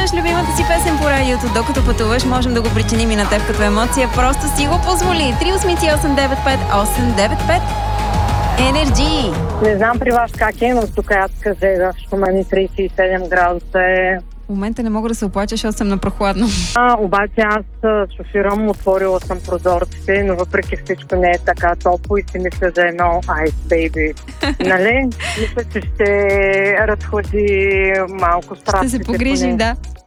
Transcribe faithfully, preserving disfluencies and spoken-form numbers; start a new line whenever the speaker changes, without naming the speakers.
слушаш любимата си песен по радиото, докато пътуваш, можем да го причиним и на теб като емоция. Просто си го позволи. три осем осем девет пет осем девет пет. Енерджи!
Не знам при вас как е, но тук аз казах, защото мен тридесет и седем градуса е.
В момента не мога да се оплача, защото съм на прохладно.
А, обаче аз шофирам, отворила съм прозорците, но въпреки всичко не е така топло и си мисля за едно Ice Baby. Нали? Мисля, че ще разходи малко страстите.
Ще се погрижим, да.